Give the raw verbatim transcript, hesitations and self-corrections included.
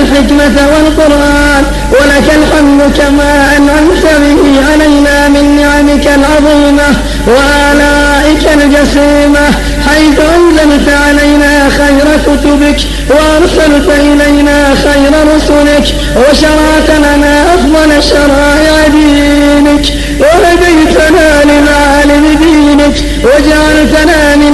الحكمة والقرآن، ولك الحمد كما أنعمت به علينا من نعمك العظيمة وآلائك الجسيمة، حيث أنزلت علينا خير كتبك وأرسلت إلينا خير رسلك وشرعت لنا أفضل شرائع دينك وهديتنا لمعالم دينك وجعلتنا